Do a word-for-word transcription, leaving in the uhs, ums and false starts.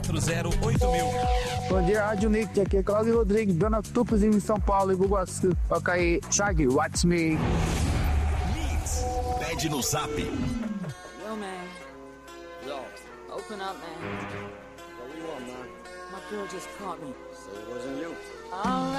quatro zero oito mil. Bom dia, Rádio Nick. Aqui é Cláudio Rodrigues, Dona Tupazinho em São Paulo e Bugaçu. Ok, Shaggy, watch me. Mix. Pede no zap. Yo, man. Yo. Open up, man. What do you want, man? My girl just caught me. So it wasn't you. All right.